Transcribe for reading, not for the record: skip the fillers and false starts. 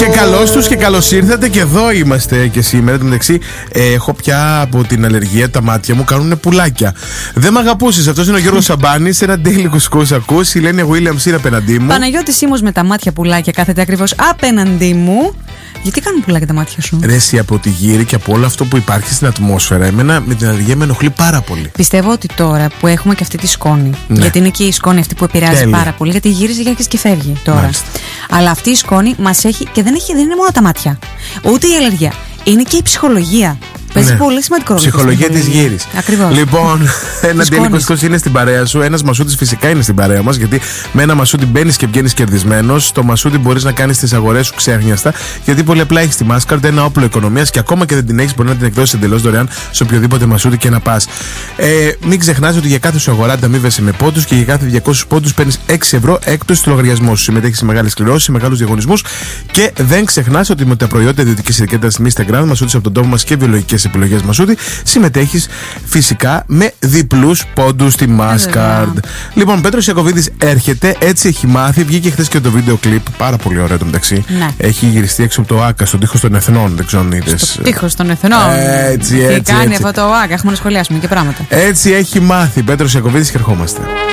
Και καλώς τους και καλώς ήρθατε. Και εδώ είμαστε και σήμερα. Εν τω μεταξύ, έχω πια από την αλλεργία τα μάτια μου κάνουν πουλάκια. Δεν μ' αγαπούσες. Αυτός είναι ο Γιώργος Σαμπάνης. Ένα daily κουσκούς ακούς. Η Λένια Williams είναι απέναντί μου. Παναγιώτης Σίμος με τα μάτια πουλάκια κάθεται ακριβώς απέναντί μου. Γιατί κάνουν πουλάκια τα μάτια σου? Ρε, εσύ, από τη γύρι και από όλο αυτό που υπάρχει στην ατμόσφαιρα, εμένα με την αλλεργία με ενοχλεί πάρα πολύ. Πιστεύω ότι τώρα που έχουμε και αυτή τη σκόνη, Ναι. γιατί είναι και η σκόνη αυτή που επηρεάζει Τέλεια. πάρα πολύ, γιατί γύριζε και φεύγει τώρα. Μάλιστα. Αλλά αυτή η σκόνη μας έχει και δεν είναι μόνο τα μάτια. Ούτε η αλλεργία. Είναι και η ψυχολογία. Παίζει πολύ σημαντικό ρόλο. Ψυχολογία της γύρης. Ακριβώς. Λοιπόν, ένα σκόνης. daily κουσκούς είναι στην παρέα σου. Ένας μασούτης φυσικά είναι στην παρέα μας. Γιατί με ένα μασούτη μπαίνεις και βγαίνεις κερδισμένος. Το μασούτη μπορείς να κάνεις τις αγορές σου ξέχνιαστα. Γιατί πολύ απλά έχεις τη Mastercard, ένα όπλο οικονομίας. Και ακόμα και δεν την έχεις, μπορεί να την εκδώσεις εντελώς δωρεάν σε οποιοδήποτε μασούτη και να πας. Μην ξεχνάς ότι για κάθε σου αγορά ανταμείβεσαι με πόντους και για κάθε 200 πόντους παίρνεις 6 ευρώ έκπτωση στο λογαριασμό σου. Συμμετέχεις σε μεγάλες κληρώσεις, σε μεγάλους διαγωνισμούς. Και δεν ξεχνάς ότι με τα προϊόντα ιδιωτικής ετικέτας Mr. Grand, μασούτης από τον τόπο μας και βιολογικές επιλογές μασούτη, συμμετέχεις φυσικά με διπλούς πόντους στη Mastercard. Λοιπόν, Πέτρος Ιακωβίδης έρχεται, έτσι έχει μάθει. Βγήκε χθες και το βίντεο κλιπ, πάρα πολύ ωραίο το μεταξύ. Ναι. Έχει γυριστεί έξω από το ΆΚΑ, στον τοίχο των Εθνών. Δεν ξέρω αν είδες. Στο τείχος των Εθνών. Έτσι, Τι έτσι. κάνει έτσι. αυτό το ΆΚΑ, έχουμε να σχολιάσουμε και πράγματα. Έτσι έχει μάθει. Πέτρος Ιακωβίδης και ερχόμαστε.